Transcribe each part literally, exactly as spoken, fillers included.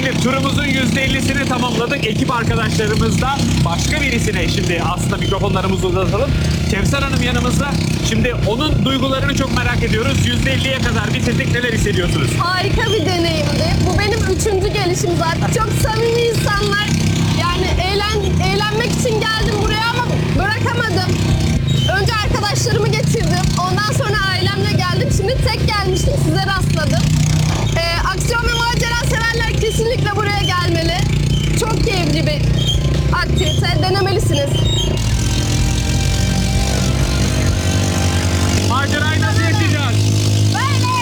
Şimdi turumuzun yüzde ellisini tamamladık. Ekip arkadaşlarımızla başka birisine şimdi aslında mikrofonlarımızı uzatalım. Kevser Hanım yanımızda. Şimdi onun duygularını çok merak ediyoruz. yüzde elliye kadar bitirdik. Neler hissediyorsunuz? Harika bir deneyimdi. Bu benim üçüncü gelişim zaten. Çok samimi insanlar. Yani eğlen, eğlenmek için geldim buraya ama bırakamadım. Önce arkadaşlarımı getirdim. Ondan sonra ailemle geldim. Şimdi tek gelmiştim. Size rastladım. Ee, aksiyon ve macera severler kesinlikle buraya gelmeli. Çok keyifli bir aktivite. Denemelisiniz. Macerayı nasıl yaşayacağız? Böyle.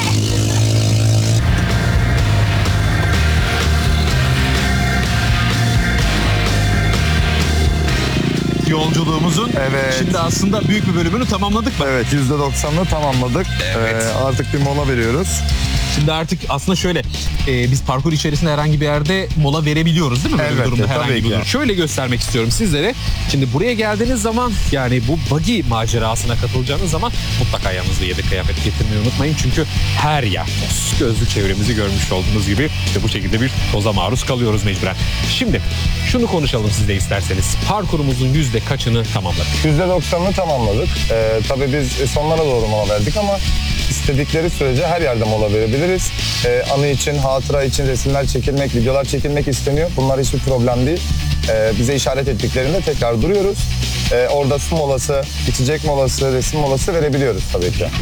Yolculuğumuzun Evet. şimdi aslında büyük bir bölümünü tamamladık mı? Evet, yüzde doksanını tamamladık. Evet. Ee, artık bir mola veriyoruz. Şimdi artık aslında şöyle e, biz parkur içerisinde herhangi bir yerde mola verebiliyoruz değil mi? Böyle bir Elbette, durumda herhangi tabii bir ki. durum. Şöyle göstermek istiyorum sizlere. Şimdi buraya geldiğiniz zaman yani bu buggy macerasına katılacağınız zaman mutlaka yanınızda yedek kıyafet getirmeyi unutmayın. Çünkü her yer toz. Gözlü çevremizi görmüş olduğunuz gibi işte bu şekilde bir toza maruz kalıyoruz mecburen. Şimdi şunu konuşalım siz de isterseniz. Parkurumuzun yüzde kaçını tamamladık? yüzde doksanını tamamladık. Ee, tabii biz sonlara doğru mola verdik ama istedikleri sürece her yerde mola verebiliriz. Ee, anı için, hatıra için resimler çekilmek, videolar çekilmek isteniyor. Bunlar hiçbir problem değil. Ee, bize işaret ettiklerinde tekrar duruyoruz. Ee, orada su molası, içecek molası, resim molası verebiliyoruz tabii ki.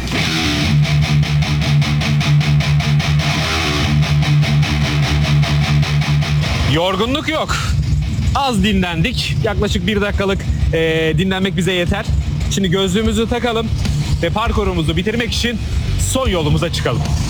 Yorgunluk yok. Az dinlendik. Yaklaşık bir dakikalık e, dinlenmek bize yeter. Şimdi gözlüğümüzü takalım ve parkurumuzu bitirmek için son yolumuza çıkalım.